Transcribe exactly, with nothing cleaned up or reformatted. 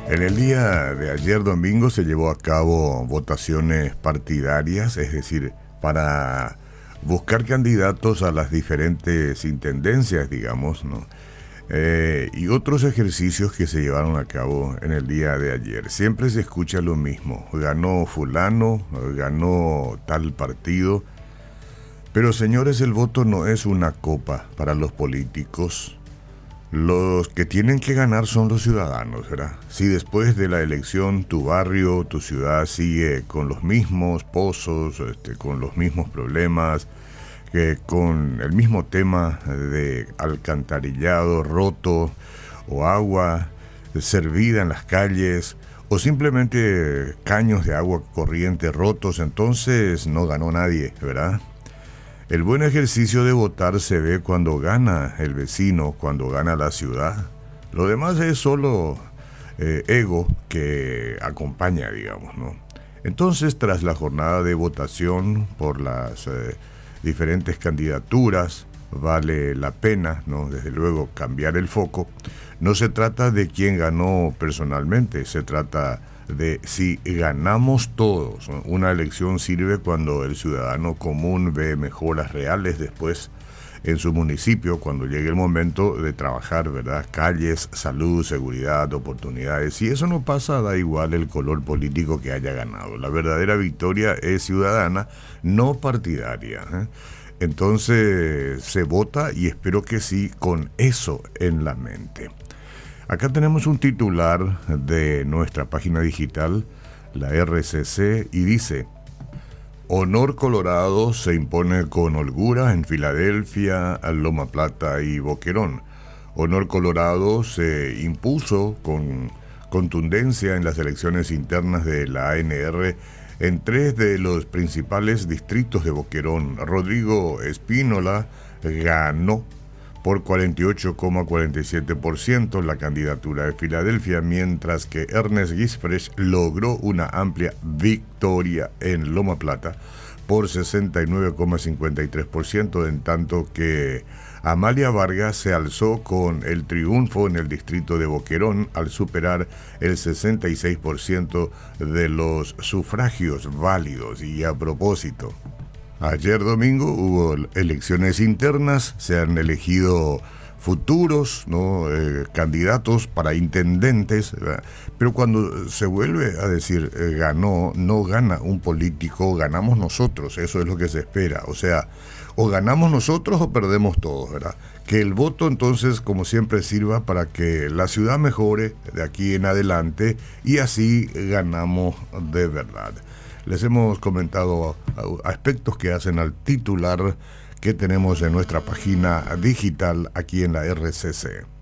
En el día de ayer domingo se llevó a cabo votaciones partidarias, es decir, para buscar candidatos a las diferentes intendencias, digamos, ¿no? Eh, y otros ejercicios que se llevaron a cabo en el día de ayer. Siempre se escucha lo mismo: ganó fulano, ganó tal partido. Pero señores, el voto no es una copa para los políticos. Los que tienen que ganar son los ciudadanos, ¿verdad? Si después de la elección tu barrio, tu ciudad sigue con los mismos pozos, este, con los mismos problemas, que con el mismo tema de alcantarillado roto o agua servida en las calles o simplemente caños de agua corriente rotos, entonces no ganó nadie, ¿verdad? El buen ejercicio de votar se ve cuando gana el vecino, cuando gana la ciudad. Lo demás es solo eh, ego que acompaña, digamos, ¿no? Entonces, tras la jornada de votación por las eh, diferentes candidaturas, vale la pena, ¿no?, desde luego, cambiar el foco. No se trata de quién ganó personalmente, se trata de si ganamos todos, ¿no? Una elección sirve cuando el ciudadano común ve mejoras reales después en su municipio, cuando llegue el momento de trabajar, ¿verdad? Calles, salud, seguridad, oportunidades. Si eso no pasa, da igual el color político que haya ganado. La verdadera victoria es ciudadana, no partidaria, ¿eh? Entonces se vota, y espero que sí, con eso en la mente. Acá tenemos un titular de nuestra página digital, la R C C, y dice: Honor Colorado se impone con holgura en Filadelfia, Loma Plata y Boquerón. Honor Colorado se impuso con contundencia en las elecciones internas de la A N R en tres de los principales distritos de Boquerón. Rodrigo Espínola ganó por cuarenta y ocho coma cuarenta y siete por ciento la candidatura de Filadelfia, mientras que Ernest Gisprecht logró una amplia victoria en Loma Plata por sesenta y nueve coma cincuenta y tres por ciento, en tanto que Amalia Vargas se alzó con el triunfo en el distrito de Boquerón al superar el sesenta y seis por ciento de los sufragios válidos. Y a propósito, ayer domingo hubo elecciones internas, se han elegido futuros, ¿no?, eh, candidatos para intendentes, ¿verdad? Pero cuando se vuelve a decir eh, ganó, no gana un político, ganamos nosotros, eso es lo que se espera. O sea, o ganamos nosotros o perdemos todos, ¿verdad? Que el voto entonces, como siempre, sirva para que la ciudad mejore de aquí en adelante y así ganamos de verdad. Les hemos comentado aspectos que hacen al titular que tenemos en nuestra página digital aquí en la R C C.